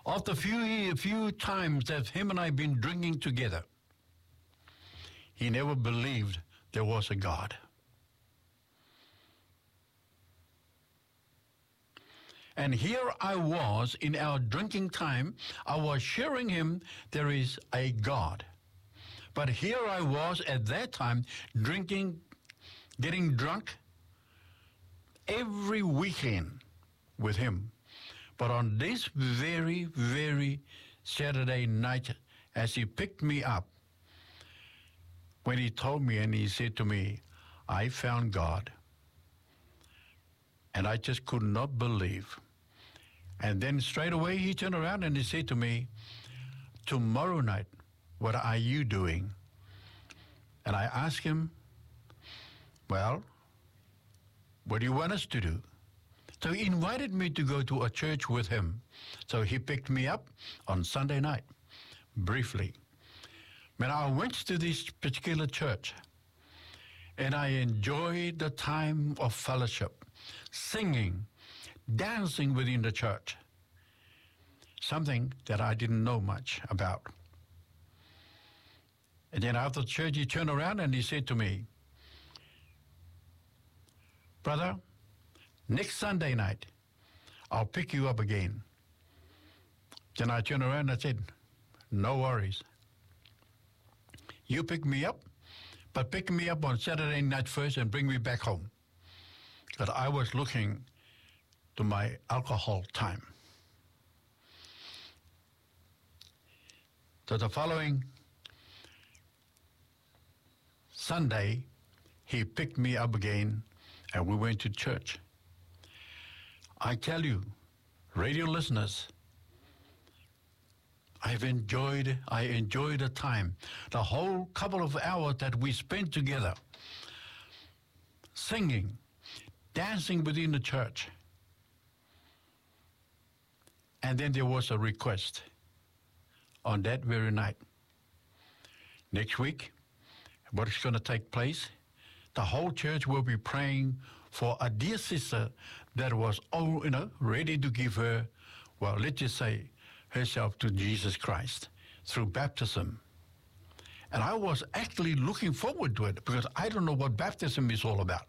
After a few times that him and I been drinking together, he never believed there was a God. And here I was in our drinking time. I was sharing him there is a God. But here I was at that time drinking, getting drunk every weekend with him. But on this very, very Saturday night, as he picked me up, when he told me and he said to me, I found God. And I just could not believe. And then straight away he turned around and he said to me, tomorrow night, what are you doing? And I asked him, well, what do you want us to do? So he invited me to go to a church with him. So he picked me up on Sunday night, briefly. When I went to this particular church, and I enjoyed the time of fellowship, singing, dancing within the church, something that I didn't know much about. And then after church, he turned around and he said to me, brother, next Sunday night, I'll pick you up again. Then I turned around and I said, no worries. You pick me up, but pick me up on Saturday night first and bring me back home. Because I was looking to my alcohol time. So the following Sunday, he picked me up again and we went to church. I tell you, radio listeners, I enjoyed the time, the whole couple of hours that we spent together, singing, dancing within the church. And then there was a request on that very night. Next week, what is going to take place? The whole church will be praying for a dear sister that was ready to give her, well, let's just say, herself to Jesus Christ through baptism. And I was actually looking forward to it because I don't know what baptism is all about.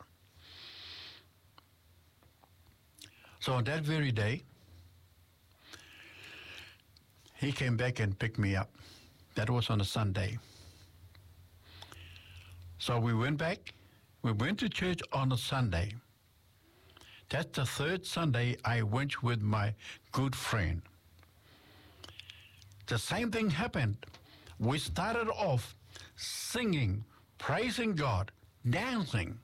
So on that very day, he came back and picked me up. That was on a Sunday. So we went back. We went to church on a Sunday. That's the third Sunday I went with my good friend. The same thing happened. We started off singing, praising God, dancing.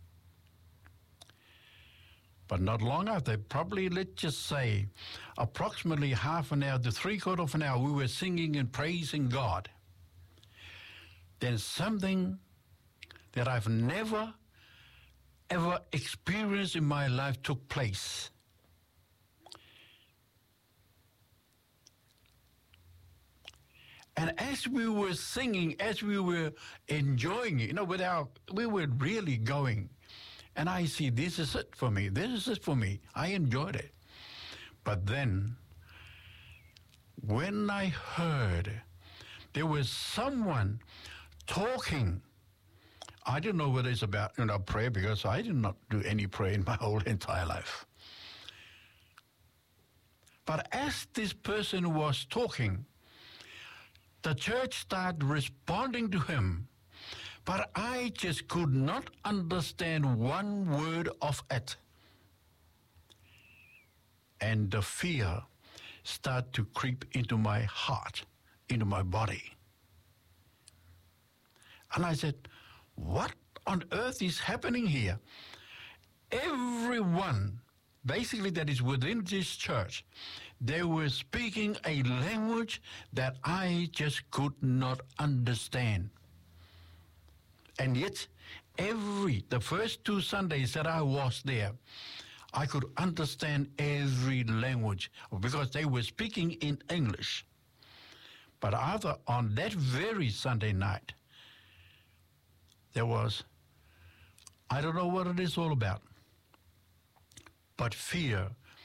But not long after, probably, let's just say, approximately half an hour to three-quarters of an hour, we were singing and praising God. Then something that I've never, ever experienced in my life took place. And as we were singing, as we were enjoying it, we were really going. And I see, this is it for me. This is it for me. I enjoyed it. But then, when I heard there was someone talking, I didn't know what it's about, prayer, because I did not do any prayer in my whole entire life. But as this person was talking, the church started responding to him, but I just could not understand one word of it. And the fear started to creep into my heart, into my body. And I said, what on earth is happening here? Everyone, basically, that is within this church, they were speaking a language that I just could not understand. And yet, the first 2 Sundays that I was there, I could understand every language because they were speaking in English. But on that very Sunday night, there was, I don't know what it is all about, but fear